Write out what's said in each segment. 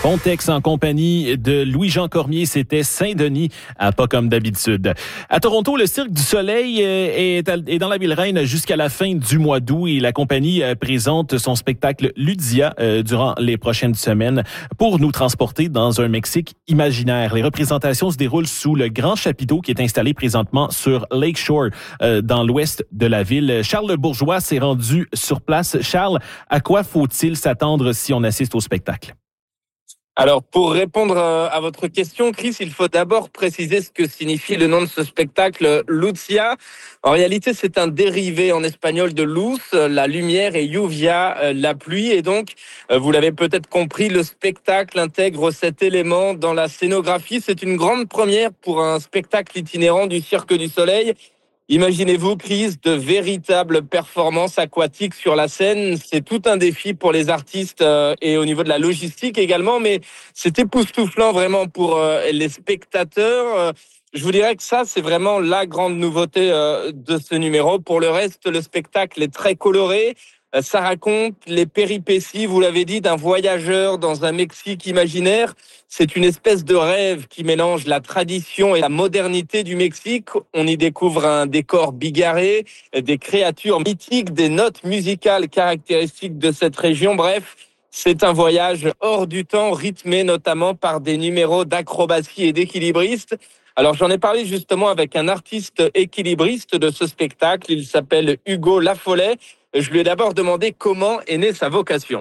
Pontex en compagnie de Louis-Jean Cormier. C'était Saint-Denis, à pas comme d'habitude. À Toronto, le Cirque du Soleil est dans la ville reine jusqu'à la fin du mois d'août et la compagnie présente son spectacle Ludia durant les prochaines semaines pour nous transporter dans un Mexique imaginaire. Les représentations se déroulent sous le grand chapiteau qui est installé présentement sur Lakeshore, dans l'ouest de la ville. Charles Le Bourgeois s'est rendu sur place. Charles, à quoi faut-il s'attendre si on assiste au spectacle? Alors, pour répondre à votre question, Chris, il faut d'abord préciser ce que signifie le nom de ce spectacle, Lucia. En réalité, c'est un dérivé en espagnol de luz, la lumière, et lluvia, la pluie. Et donc, vous l'avez peut-être compris, le spectacle intègre cet élément dans la scénographie. C'est une grande première pour un spectacle itinérant du Cirque du Soleil. Imaginez-vous, Chris, de véritables performances aquatiques sur la scène. C'est tout un défi pour les artistes et au niveau de la logistique également, mais c'est époustouflant vraiment pour les spectateurs. Je vous dirais que ça, c'est vraiment la grande nouveauté de ce numéro. Pour le reste, le spectacle est très coloré. Ça raconte les péripéties, vous l'avez dit, d'un voyageur dans un Mexique imaginaire. C'est une espèce de rêve qui mélange la tradition et la modernité du Mexique. On y découvre un décor bigarré, des créatures mythiques, des notes musicales caractéristiques de cette région. Bref, c'est un voyage hors du temps, rythmé notamment par des numéros d'acrobatie et d'équilibristes. Alors, j'en ai parlé justement avec un artiste équilibriste de ce spectacle. Il s'appelle Hugo Lafollet. Je lui ai d'abord demandé comment est née sa vocation.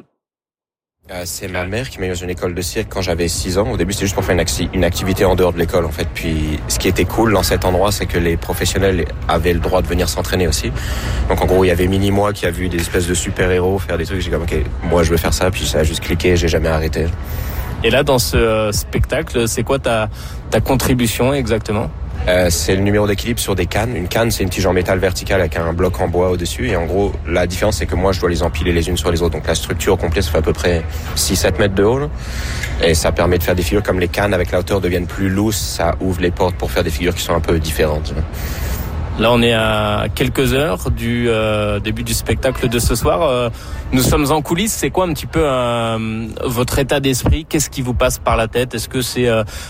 C'est ma mère qui m'a mis dans une école de cirque quand j'avais 6 ans. Au début, c'était juste pour faire une activité en dehors de l'école, en fait. Puis, ce qui était cool dans cet endroit, c'est que les professionnels avaient le droit de venir s'entraîner aussi. Donc, en gros, il y avait moi qui a vu des espèces de super-héros faire des trucs. J'ai dit, OK, moi, je veux faire ça. Puis, ça a juste cliqué. J'ai jamais arrêté. Et là, dans ce spectacle, c'est quoi ta contribution exactement ? C'est le numéro d'équilibre sur des cannes. Une canne, c'est une tige en métal verticale avec un bloc en bois au-dessus. Et en gros, la différence, c'est que moi, je dois les empiler les unes sur les autres. Donc la structure au complet, ça fait à peu près 6-7 mètres de haut. Là. Et ça permet de faire des figures comme les cannes avec la hauteur deviennent plus lousses. Ça ouvre les portes pour faire des figures qui sont un peu différentes. Là, on est à quelques heures du début du spectacle de ce soir. Nous sommes en coulisses. C'est quoi un petit peu votre état d'esprit ? Qu'est-ce qui vous passe par la tête ? Est-ce que c'est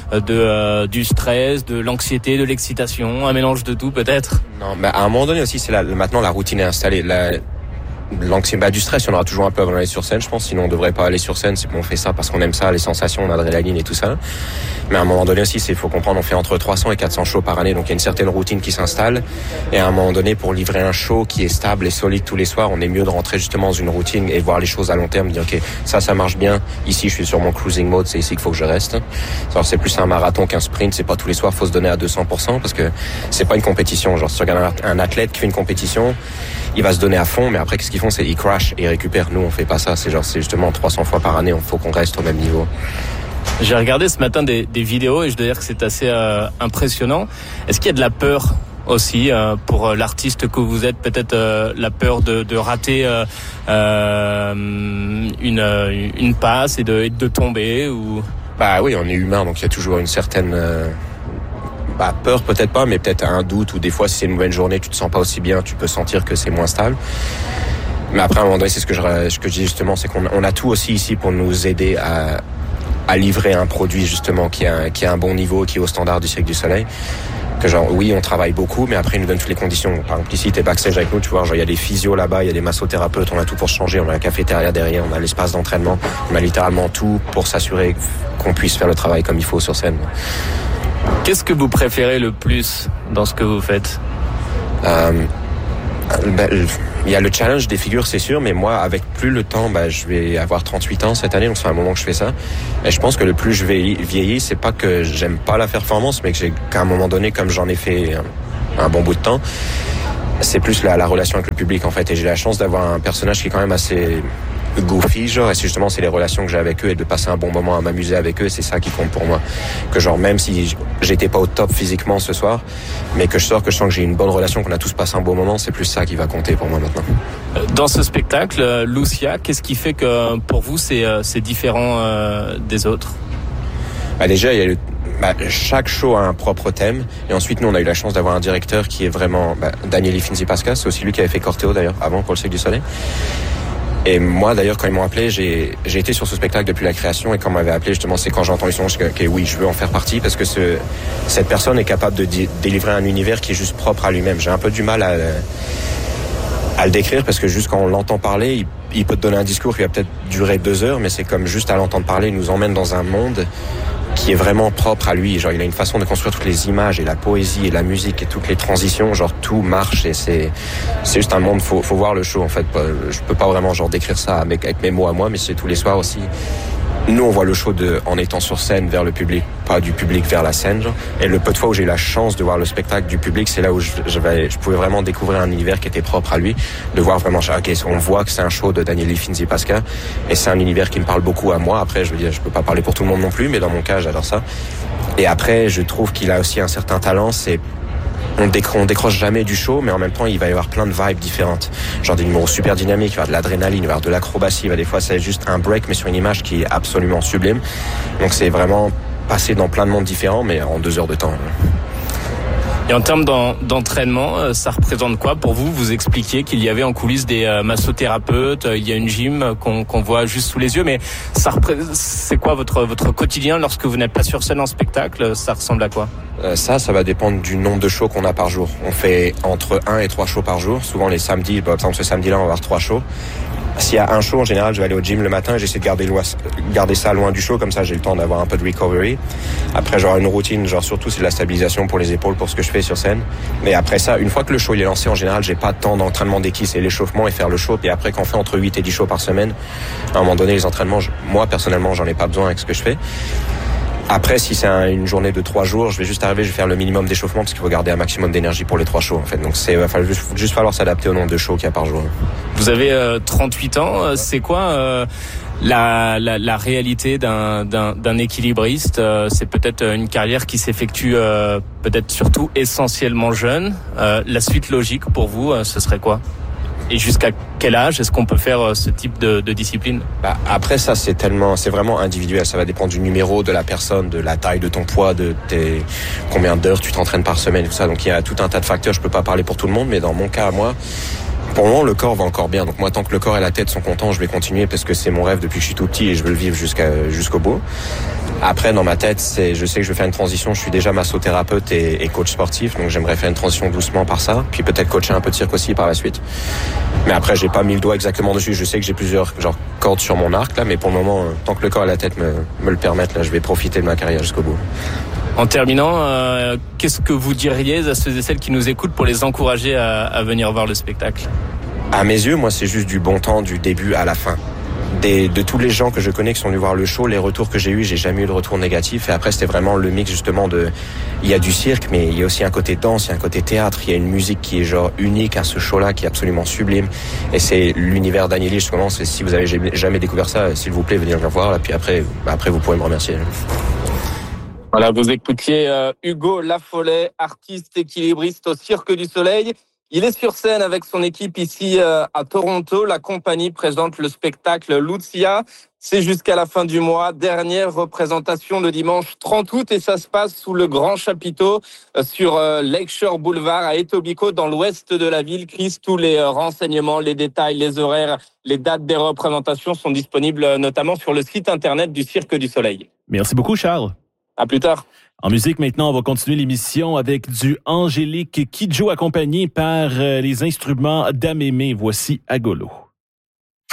du stress, de l'anxiété, de l'excitation, un mélange de tout peut-être ? Non, mais à un moment donné aussi, c'est maintenant la routine est installée. L'anxiété, du stress, il y en aura toujours un peu avant d'aller sur scène, je pense. Sinon, on devrait pas aller sur scène. C'est qu'on fait ça parce qu'on aime ça, les sensations, l'adrénaline et tout ça. Mais à un moment donné aussi, faut comprendre, on fait entre 300 et 400 shows par année. Donc, il y a une certaine routine qui s'installe. Et à un moment donné, pour livrer un show qui est stable et solide tous les soirs, on est mieux de rentrer justement dans une routine et voir les choses à long terme. Dire, OK, ça marche bien. Ici, je suis sur mon cruising mode. C'est ici qu'il faut que je reste. Alors, c'est plus un marathon qu'un sprint. C'est pas tous les soirs, faut se donner à 200% parce que c'est pas une compétition. Genre, si tu regardes un athlète qui fait une compétition, il va se donner à fond, mais après, qu'est-ce qu'ils font? C'est ils crash et ils récupèrent. Nous, on fait pas ça. C'est justement 300 fois par année. Il faut qu'on reste au même niveau. J'ai regardé ce matin des vidéos et je dois dire que c'est assez impressionnant. Est-ce qu'il y a de la peur aussi pour l'artiste que vous êtes? Peut-être la peur de rater une passe et de tomber ou... Bah oui, on est humain, donc il y a toujours une certaine... peur peut-être pas, mais peut-être un doute, ou des fois si c'est une mauvaise journée, tu te sens pas aussi bien, tu peux sentir que c'est moins stable. Mais après, à un moment donné, c'est ce que je dis justement, c'est qu'on a tout aussi ici pour nous aider à livrer un produit justement qui a un bon niveau, qui est au standard du Cirque du Soleil. Que genre, oui, on travaille beaucoup, mais après, ils nous donnent toutes les conditions. Par exemple, ici, t'es backstage avec nous, tu vois, genre, il y a des physios là-bas, il y a des massothérapeutes, on a tout pour se changer, on a la cafétéria derrière, on a l'espace d'entraînement, on a littéralement tout pour s'assurer qu'on puisse faire le travail comme il faut sur scène. Qu'est-ce que vous préférez le plus dans ce que vous faites ? Il y a le challenge des figures, c'est sûr, mais moi, avec plus le temps, je vais avoir 38 ans cette année, donc c'est un moment que je fais ça. Et je pense que le plus je vieillis, c'est pas que j'aime pas la performance, mais qu'à un moment donné, comme j'en ai fait un bon bout de temps, c'est plus la relation avec le public, en fait. Et j'ai la chance d'avoir un personnage qui est quand même assez goofy, genre, et c'est les relations que j'ai avec eux et de passer un bon moment à m'amuser avec eux, c'est ça qui compte pour moi. Que genre, même si j'étais pas au top physiquement ce soir, mais que je sens que j'ai une bonne relation, qu'on a tous passé un bon moment, c'est plus ça qui va compter pour moi maintenant. Dans ce spectacle, Lucia, qu'est-ce qui fait que pour vous c'est différent des autres ? Déjà, il y a chaque show a un propre thème, et ensuite nous on a eu la chance d'avoir un directeur qui est vraiment Daniele Finzi-Pascal, c'est aussi lui qui avait fait Corteo d'ailleurs avant pour le Cirque du Soleil. Et moi, d'ailleurs, quand ils m'ont appelé, j'ai été sur ce spectacle depuis la création. Et quand on m'avait appelé, justement, c'est quand j'ai entendu son nom, que oui, je veux en faire partie parce que cette personne est capable de délivrer un univers qui est juste propre à lui-même. J'ai un peu du mal à le décrire parce que juste quand on l'entend parler, il peut te donner un discours qui va peut-être durer 2 heures, mais c'est comme juste à l'entendre parler, il nous emmène dans un monde qui est vraiment propre à lui. Genre, il a une façon de construire toutes les images et la poésie et la musique et toutes les transitions. Genre, tout marche et c'est juste un monde. Faut voir le show, en fait. Je peux pas vraiment, genre, décrire ça avec mes mots à moi, mais c'est tous les soirs aussi. Nous, on voit le show en étant sur scène vers le public, pas du public vers la scène. Genre. Et le peu de fois où j'ai eu la chance de voir le spectacle du public, c'est là où je pouvais vraiment découvrir un univers qui était propre à lui, de voir vraiment, ok, on voit que c'est un show de Danieli Finzi Pasca, et c'est un univers qui me parle beaucoup à moi. Après, je veux dire, je peux pas parler pour tout le monde non plus, mais dans mon cas, j'adore ça. Et après, je trouve qu'il a aussi un certain talent, on décroche jamais du show, mais en même temps, il va y avoir plein de vibes différentes. Genre des numéros super dynamiques, il va y avoir de l'adrénaline, il va y avoir de l'acrobatie, des fois c'est juste un break, mais sur une image qui est absolument sublime. Donc c'est vraiment passer dans plein de mondes différents, mais en 2 heures de temps. Et en termes d'entraînement, ça représente quoi pour vous? Vous expliquiez qu'il y avait en coulisses des massothérapeutes, il y a une gym qu'on voit juste sous les yeux, mais c'est quoi votre quotidien lorsque vous n'êtes pas sur scène en spectacle? Ça ressemble à quoi? Ça va dépendre du nombre de shows qu'on a par jour. On fait entre 1 et 3 shows par jour. Souvent les samedis, par exemple ce samedi-là, on va avoir 3 shows. S'il y a un show, en général, je vais aller au gym le matin et j'essaie de garder ça loin du show, comme ça j'ai le temps d'avoir un peu de recovery. Après, j'aurai une routine, genre surtout c'est de la stabilisation pour les épaules, pour ce que je fais sur scène. Mais après ça, une fois que le show il est lancé, en général, j'ai pas de temps d'entraînement d'équipe, c'est l'échauffement et faire le show. Et après, quand on fait entre 8 et 10 shows par semaine, à un moment donné, les entraînements, moi personnellement, j'en ai pas besoin avec ce que je fais. Après, si c'est une journée de 3 jours, je vais juste arriver, je vais faire le minimum d'échauffement parce qu'il faut garder un maximum d'énergie pour les 3 shows, en fait. Donc il va juste falloir s'adapter au nombre de shows qu'il y a par jour. Vous avez 38 ans. C'est quoi la réalité d'un équilibriste? C'est peut-être une carrière qui s'effectue peut-être surtout essentiellement jeune. La suite logique pour vous, ce serait quoi? Et jusqu'à quel âge est-ce qu'on peut faire ce type de discipline? Après ça, c'est vraiment individuel. Ça va dépendre du numéro, de la personne, de la taille de ton poids, de combien d'heures tu t'entraînes par semaine et tout ça. Donc il y a tout un tas de facteurs. Je peux pas parler pour tout le monde, mais dans mon cas, moi, pour le moment, le corps va encore bien. Donc moi, tant que le corps et la tête sont contents, je vais continuer parce que c'est mon rêve depuis que je suis tout petit et je veux le vivre jusqu'au bout. Après, dans ma tête, je sais que je vais faire une transition. Je suis déjà massothérapeute et coach sportif, donc j'aimerais faire une transition doucement par ça. Puis peut-être coacher un peu de cirque aussi par la suite. Mais après, j'ai pas mis le doigt exactement dessus. Je sais que j'ai plusieurs cordes sur mon arc là, mais pour le moment, tant que le corps et la tête me le permettent, là, je vais profiter de ma carrière jusqu'au bout. En terminant, qu'est-ce que vous diriez à ceux et celles qui nous écoutent pour les encourager à venir voir le spectacle? À mes yeux, moi, c'est juste du bon temps du début à la fin. De tous les gens que je connais qui sont venus voir le show, les retours que j'ai eus, j'ai jamais eu de retour négatif. Et après, c'était vraiment le mix justement il y a du cirque, mais il y a aussi un côté danse, il y a un côté théâtre, il y a une musique qui est genre unique à ce show-là, qui est absolument sublime. Et c'est l'univers Danieli, justement. Si vous avez jamais découvert ça, s'il vous plaît, venez le voir. Là, puis après, vous pourrez me remercier. Voilà, vous écoutiez Hugo Lafollet, artiste équilibriste au Cirque du Soleil. Il est sur scène avec son équipe ici à Toronto. La compagnie présente le spectacle Lucia. C'est jusqu'à la fin du mois. Dernière représentation le dimanche 30 août et ça se passe sous le grand chapiteau sur Lakeshore Boulevard à Etobicoke dans l'ouest de la ville. Chris, tous les renseignements, les détails, les horaires, les dates des représentations sont disponibles notamment sur le site internet du Cirque du Soleil. Merci beaucoup, Charles. À plus tard. En musique, maintenant, on va continuer l'émission avec du Angélique Kidjo accompagné par les instruments d'Amémé. Voici Agolo.